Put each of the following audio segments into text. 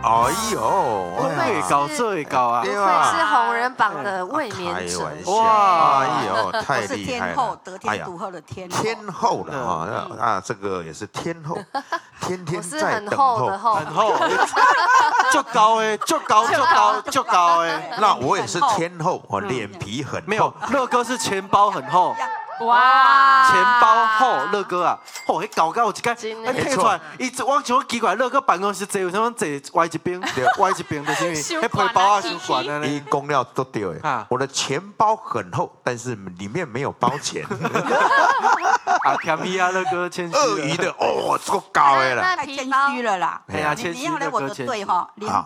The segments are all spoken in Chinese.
哎呦， 会搞这会搞啊！ 不愧是红人榜的卫冕者。 哇，哎呦，太是厉害天后， 了！ 得天独厚的天后。 天后了啊，这个也是天后，天天在等候， 很厚，就高哎，就高哎。 那我也是天后，我脸皮很厚。 没有，乐哥是钱包很厚。 哇！ 钱包厚，乐哥啊，迄搞到有一间， 没出来，我像奇怪，乐哥办公室坐有啥坐歪一边，歪一边就是因为迄皮包啊，伤管啊。 伊讲了都对的，我的钱包很厚，但是里面没有包钱。 啊，便宜啊，乐哥谦虚。 鳄鱼的哦，足高的啦， 太谦虚了啦。 哎呀，谦虚。 你要来我的队哈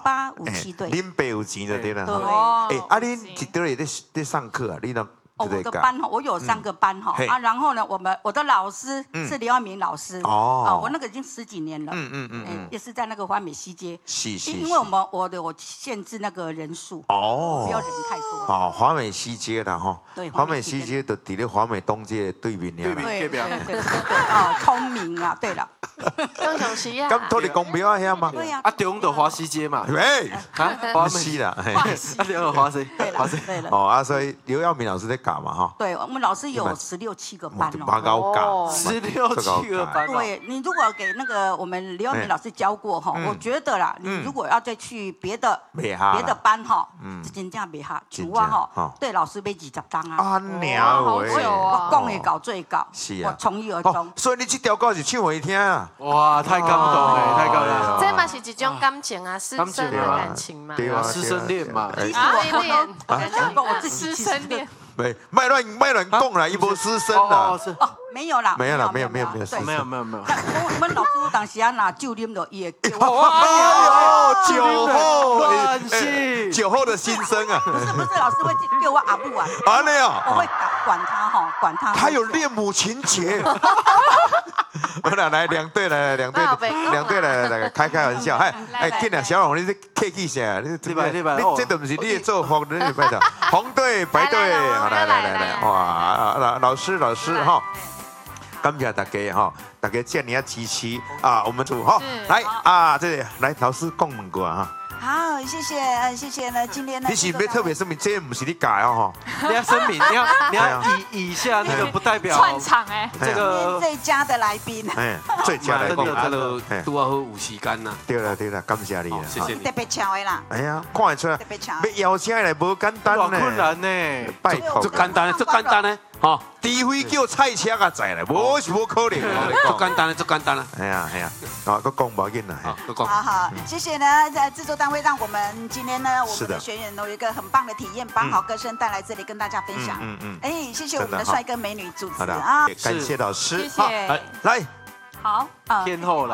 ，0857队。 恁爸有钱就对了。 对。 哎，啊，恁一堆也在上课啊，你呢？ 我的班哈，我有3个班哈啊，然后呢，我的老师是刘耀明老师哦，我那个已经10几年了，也是在那个华美西街，因为我限制那个人数哦，不要人太多哦，华美西街的哈， 对， 华美西街的伫咧华美东街对面了， 对哦，聪明啊，对了， 用上西啊， 咁托你公庙遐吗？ 对呀， 啊，中的华西街嘛， 哎， 华美西啦， 啊，中华西， 对了， 哦啊，所以刘耀明老师在搞嘛哈， 对我们老师有16、17个班哦， 蛮高搞 ，16、17个班， 对你如果给那个我们刘耀明老师教过哈，我觉得啦，你如果要再去别的班哈，真正别哈，像我哈，对老师买20张啊， 啊鸟喂， 我讲的搞最搞， 是啊， 我从一而终， 所以你这条歌是唱给听啊， 哇，太感动了，太感动了， 这嘛是一种感情啊，师生的感情嘛， 对啊， 师生恋嘛， 我讲过我自己师生恋。 卖乱讲啦，一波师生啦。 哦，没有啦， 没有。 没有。 我们老师有当时啊拿酒啉就也叫我。 哎呦，酒后的心声啊！ 不是，老师会叫我阿母啊。 啊那样。 我会管他哈，管他。 他有恋母情节。我俩来两队来，开玩笑，哎，今日小龙，你这客气些，你这都不是你的作风，你拜托，红队白队，来，哇，老师哈，感谢大家哈，大家这样支持啊，我们组哈，来啊，这里来老师讲两句哈。 好，谢谢呢，今天呢， 你是要特别声明，这不是你改哦哈，你要声明，你要以下那个不代表串场哎， 这个最佳的来宾， 最佳来宾， 这个拄好有时间呐， 对了，感谢你， 谢谢你， 特别巧的啦， 哎呀，看得出来，要邀请来不简单呢， 困难呢， 拜托， 最简单呢， 哈，除非叫菜车啊在咧，无是无可能， 最简单啦， 哎呀，啊，都讲不紧啦， 好，谢谢呢，在制作单位让我们今天呢，我们的学员有一个很棒的体验，把好歌声带来这里跟大家分享。哎，谢谢我们的帅哥美女主持啊， 感谢老师， 谢谢， 来， 好， 天后来。